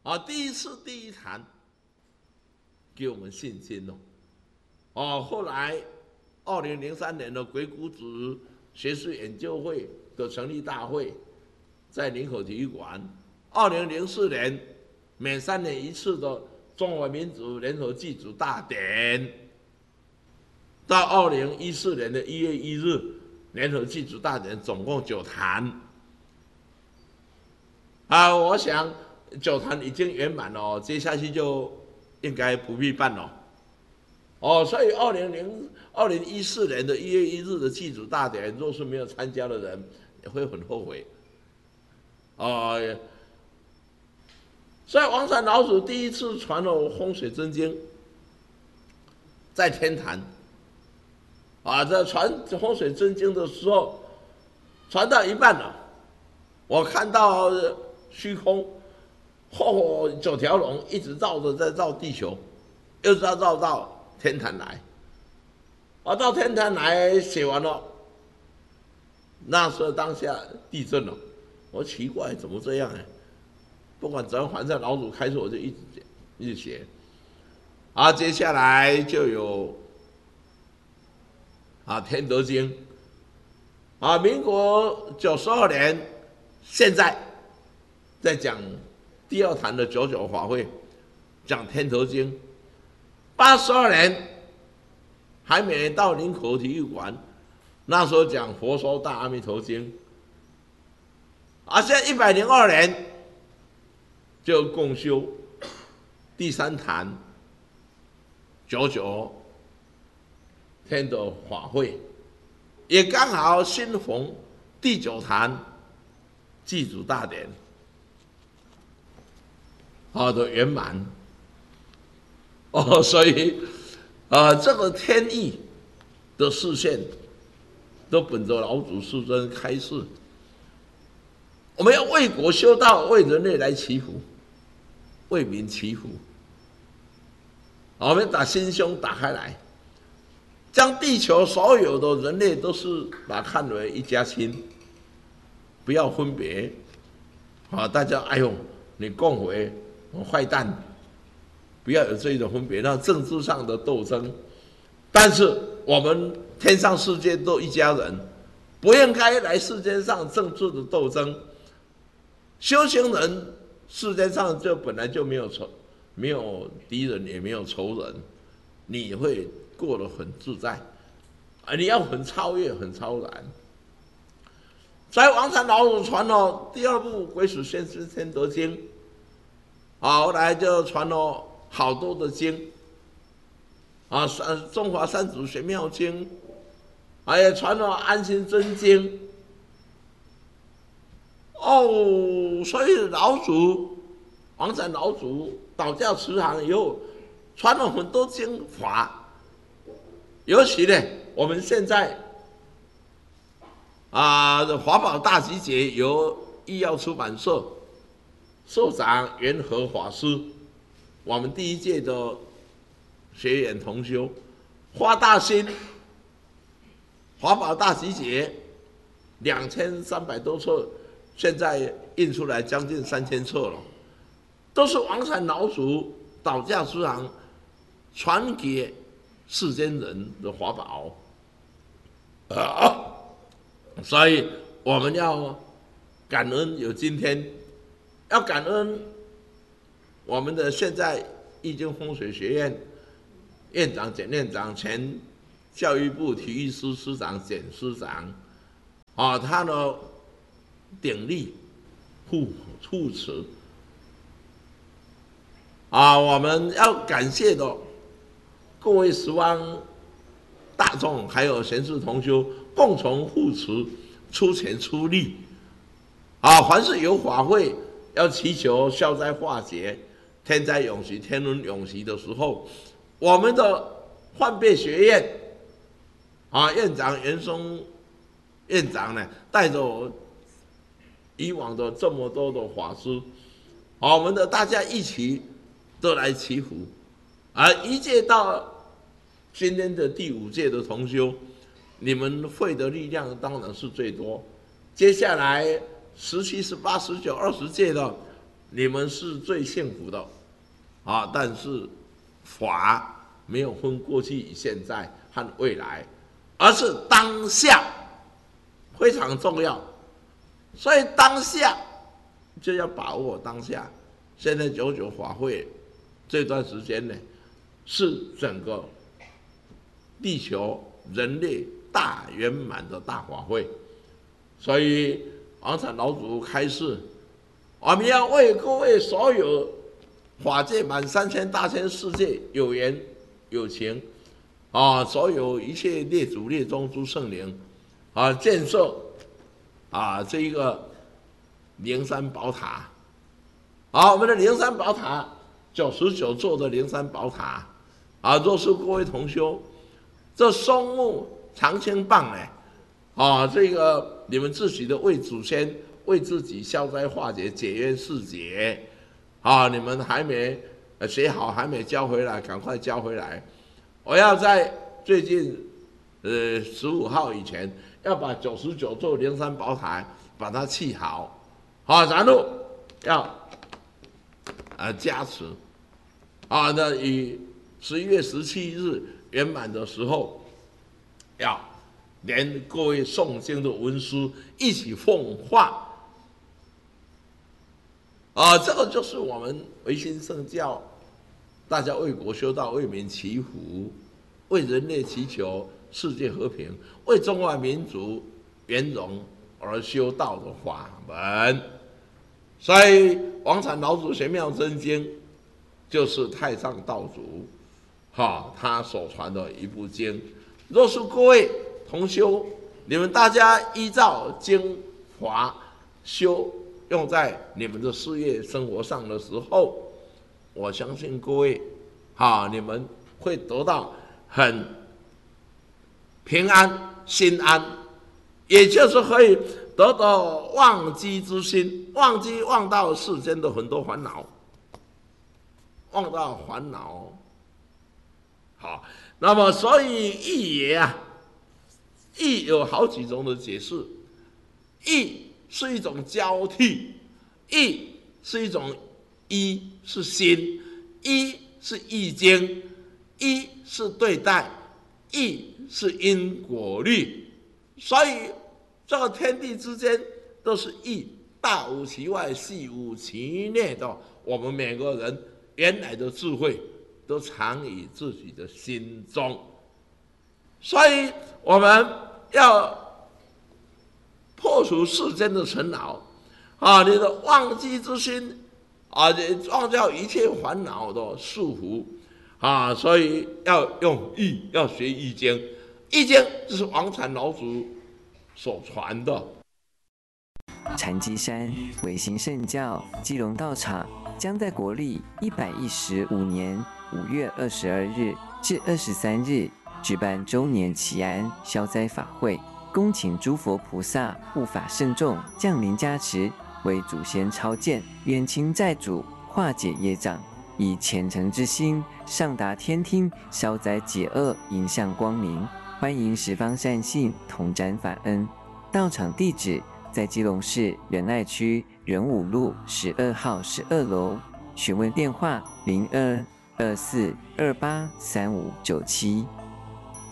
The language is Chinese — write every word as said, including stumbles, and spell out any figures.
啊，第一次第一坛给我们信心哦。哦，后来二零零三年的鬼谷子学术研究会的成立大会，在林口体育馆。二零零四年每三年一次的中华民族联合祭祖大典，到二零一四年的一月一日联合祭祖大典，总共九坛。啊，我想九坛已经圆满了，接下去就应该不必办了。哦，所以二零零二零一四年的一月一日的祭祖大典，若是没有参加的人，也会很后悔。哦，所以王禅老祖第一次传了风水真经，在天坛。啊，在传风水真经的时候，传到一半了，我看到虚空，后九条龙一直绕着在绕地球，又绕绕到天坛来，啊，到天坛来写完了，那时候当下地震了，我奇怪怎么这样呢？不管怎样，反正老祖开始我就一直一直写，啊，接下来就有啊天德经，啊，民国九十二年，现在在讲第二坛的九九法会，讲天德经。八十二年，还没到林口体育馆，那时候讲佛说大阿弥陀经，啊，现在一百零二年就共修第三坛九九天的法会，也刚好新逢第九坛祭祖大典，好的圆满。哦，所以，呃，这个天意的视线，都本着老祖师尊开示，我们要为国修道，为人类来祈福，为民祈福。我们把心胸打开来，将地球所有的人类都是把它看为一家亲，不要分别。啊，大家，哎呦，你共匪，我坏蛋。不要有这一种分别，让政治上的斗争。但是我们天上世界都一家人，不应该来世间上政治的斗争。修行人世间上就本来就没有仇，没有敌人，也没有仇人，你会过得很自在。啊，你要很超越，很超然。所以王禅老祖传了第二部《鬼使先师天德经》，啊，后来就传了好多的经，啊，中华三祖玄妙经，还有传了安心真经。哦，所以老祖王禅老祖导教慈航以后，传了很多经法。尤其呢，我们现在啊，华宝大集结由医药出版社社长元和法师。我们第一届的学员同修，花大心，华宝大集结，两千三百多册，现在印出来将近三千册了，都是王禅老祖导教之行传给世间人的华宝，啊，所以我们要感恩有今天，要感恩。我们的现在易经风水学院院长简院长，前教育部体育司司长简司长，啊，他的鼎力护护持，啊，我们要感谢的各位十方大众，还有贤士同修共同护持，出钱出力，啊，凡是有法会要祈求消灾化解。天灾永息、天伦永息的时候，我们的幻变学院啊，院长袁松院长呢，带着以往的这么多的法师，啊，我们的大家一起都来祈福，而一届到今天的第五届的同修，你们会的力量当然是最多。接下来十七、十八、十九、二十届的。 你们是最幸福的啊！但是法没有分过去、现在和未来，而是当下非常重要。所以当下就要把握当下。现在九九法会这段时间呢，是整个地球人类大圆满的大法会。所以王禅老祖开示，我们要为各位所有法界满三千大千世界有缘有情啊，所有一切列祖列宗诸圣灵啊，建设啊这一个灵山宝塔。好，我们的灵山宝塔九十九座的灵山宝塔啊，若是各位同修，这松木长青棒呢，啊，这个你们自己的为祖先、为自己消灾化解、解冤释结，啊，你们还没写好，还没交回来，赶快交回来。我要在最近呃十五号以前，要把九十九座灵山宝塔把它砌好，好，然后要。啊，加持，啊，那以十一月十七日圆满的时候，要连各位诵经的文书一起奉化，啊，这个就是我们维新圣教，大家为国修道，为民祈福，为人类祈求世界和平，为中华民族圆融而修道的法门。所以王禅老祖玄妙真经就是太上道祖哈他所传的一部经。若是各位同修，你们大家依照经法修，用在你们的事业生活上的时候，我相信各位哈你们会得到很平安心安，也就是可以得到忘机之心，忘机忘到世间的很多烦恼，忘到烦恼。好，那么所以义也啊，义有好几种的解释。义是一种交替，义是一种一是心，一是易经，一是对待，义是因果律。所以这个天地之间都是义，大无其外，细无其内的。我们每个人原来的智慧都藏于自己的心中，所以我们要破除世间的尘恼啊！你的忘机之心啊，忘掉一切烦恼的束缚啊！所以要用易，要学易经。易经就是王禅老祖所传的。 禅机山维新圣教基隆道场将在国历一百一十五年五月二十二日至二十三日举办周年祈安消灾法会，恭请诸佛菩萨护法圣众降临加持，为祖先超荐，冤亲债主化解业障，以虔诚之心上达天听，消灾解厄，迎向光明。欢迎十方善信同沾法恩。道场地址在基隆市仁爱区仁武路十二号十二楼，询问电话零二二四二八三五九七。